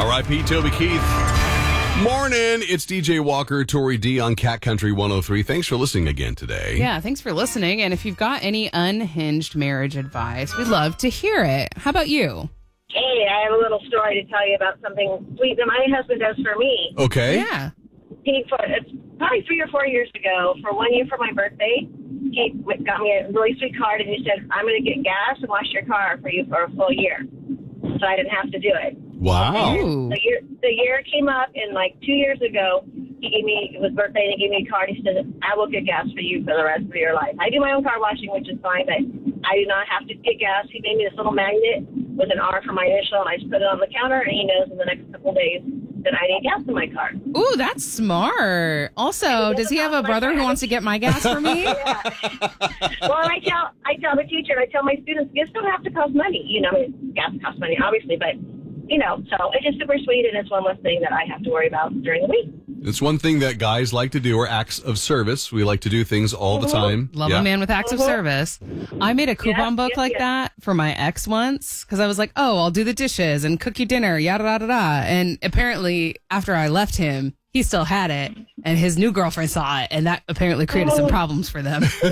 R.I.P. Toby Keith. Morning, it's DJ Walker, Tori D on Cat Country 103. Thanks for listening again today. Yeah, thanks for listening. And if you've got any unhinged marriage advice, we'd love to hear it. How about you? Hey, I have a little story to tell you about something sweet that my husband does for me. Okay. Yeah. It's probably 3 or 4 years ago, for 1 year for my birthday, he got me a really sweet card, and he said, I'm going to get gas and wash your car for you for a full year. So I didn't have to do it. Wow. Ooh. The year came up, and like 2 years ago, he gave me, it was birthday, and he gave me a card. He said, I will get gas for you for the rest of your life. I do my own car washing, which is fine, but I do not have to get gas. He made me this little magnet with an R for my initial, and I just put it on the counter, and he knows in the next couple of days that I need gas in my car. Ooh, that's smart. Also, does he have a brother who wants to get my gas for me? Yeah. Well, I tell the teacher, and I tell my students, gas don't have to cost money. You know, I mean, gas costs money, obviously, but, you know, so it's just super sweet, and it's one less thing that I have to worry about during the week. It's one thing that guys like to do, are acts of service. We like to do things all the time. Love a man with acts of service. I made a coupon book like that for my ex once because I was like, oh, I'll do the dishes and cook you dinner, yada, yada, yada. And apparently, after I left him, he still had it, and his new girlfriend saw it, and that apparently created some problems for them. So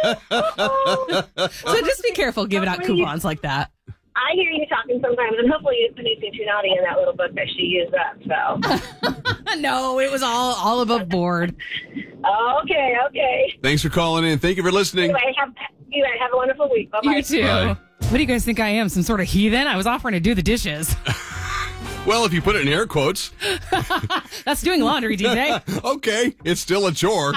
just be careful giving out coupons like that. I hear you talking sometimes, and hopefully you didn't put anything too naughty in that little book that she used up, so. No, it was all above board. Okay. Thanks for calling in. Thank you for listening. Anyway, have a wonderful week. Bye-bye. You too. Bye. What do you guys think I am, some sort of heathen? I was offering to do the dishes. Well, if you put it in air quotes. That's doing laundry, DJ. Okay, it's still a chore.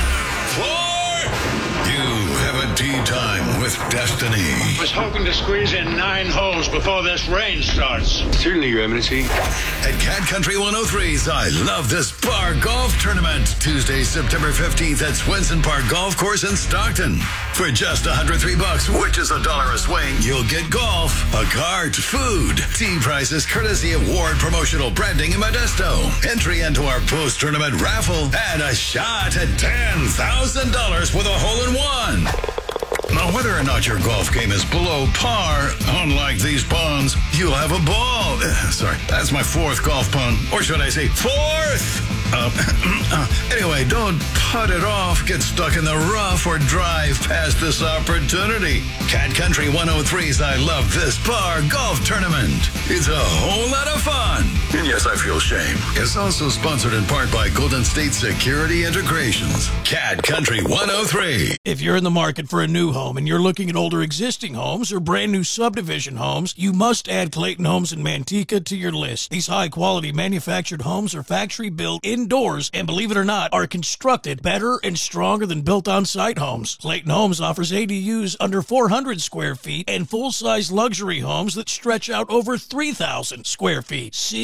You have a tea time with Destiny. I was hoping to squeeze in 9 holes before this rain starts. Certainly, Your Eminency. At Cat Country 103's I Love This Bar Golf Tournament, Tuesday, September 15th at Swenson Park Golf Course in Stockton. For just $103, which is $1 a swing, you'll get golf, a cart, food, tea prices courtesy of Ward Promotional Branding in Modesto, entry into our post-tournament raffle, and a shot at $10,000 with a hole-in-one. Now, whether or not your golf game is below par, unlike these ponds, you'll have a ball. Sorry, that's my 4th golf pun. Or should I say 4th? Anyway, don't putt it off, get stuck in the rough, or drive past this opportunity. Cat Country 103's I Love This Bar Golf Tournament. It's a whole lot of fun. And yes, I feel shame. It's also sponsored in part by Golden State Security Integrations. Cat Country 103. If you're in the market for a new home and you're looking at older existing homes or brand new subdivision homes, you must add Clayton Homes in Manteca to your list. These high-quality manufactured homes are factory-built indoors and, believe it or not, are constructed better and stronger than built on-site homes. Clayton Homes offers ADUs under 400 square feet and full-size luxury homes that stretch out over 3,000 square feet. See